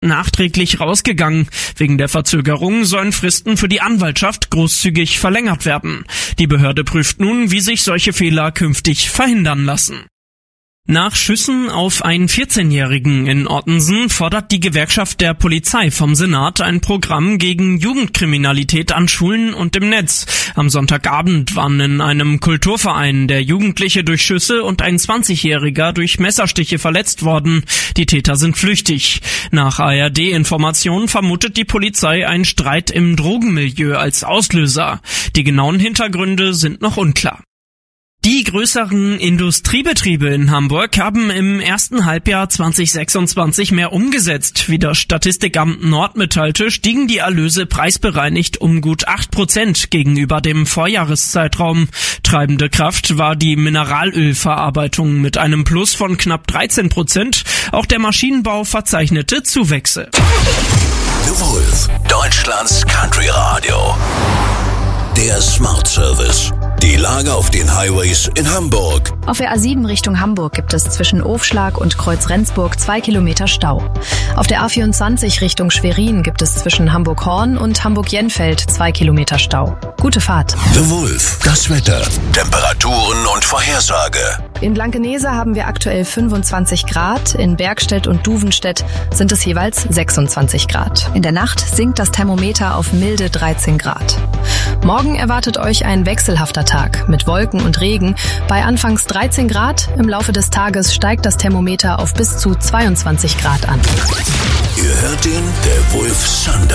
nachträglich rausgegangen. Wegen der Verzögerung sollen Fristen für die Anwaltschaft großzügig verlängert werden. Die Behörde prüft nun, wie sich solche Fehler künftig verhindern lassen. Nach Schüssen auf einen 14-Jährigen in Ottensen fordert die Gewerkschaft der Polizei vom Senat ein Programm gegen Jugendkriminalität an Schulen und im Netz. Am Sonntagabend waren in einem Kulturverein der Jugendliche durch Schüsse und ein 20-Jähriger durch Messerstiche verletzt worden. Die Täter sind flüchtig. Nach ARD-Informationen vermutet die Polizei einen Streit im Drogenmilieu als Auslöser. Die genauen Hintergründe sind noch unklar. Die größeren Industriebetriebe in Hamburg haben im ersten Halbjahr 2026 mehr umgesetzt. Wie das Statistikamt Nord mitteilte, stiegen die Erlöse preisbereinigt um gut 8% gegenüber dem Vorjahreszeitraum. Treibende Kraft war die Mineralölverarbeitung mit einem Plus von knapp 13%. Auch der Maschinenbau verzeichnete Zuwächse. The Wolf, Deutschlands Country Radio. Der Smart Service. Die Lage auf den Highways in Hamburg. Auf der A7 Richtung Hamburg gibt es zwischen Ofschlag und Kreuz Rendsburg 2 Kilometer Stau. Auf der A24 Richtung Schwerin gibt es zwischen Hamburg-Horn und Hamburg-Jenfeld 2 Kilometer Stau. Gute Fahrt. The Wolf, das Wetter, Temperaturen und Vorhersage. In Blankenese haben wir aktuell 25 Grad, in Bergstedt und Duvenstedt sind es jeweils 26 Grad. In der Nacht sinkt das Thermometer auf milde 13 Grad. Morgen erwartet euch ein wechselhafter Tag mit Wolken und Regen. Bei anfangs 13 Grad, im Laufe des Tages steigt das Thermometer auf bis zu 22 Grad an. Ihr hört den The Wolf Sunday.